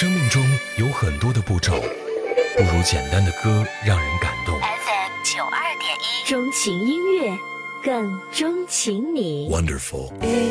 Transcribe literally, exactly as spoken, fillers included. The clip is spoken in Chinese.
生命中有很多的步骤，不如简单的歌让人感动。 F M 九二点一， 钟情音乐，更钟情你。 Wonderful。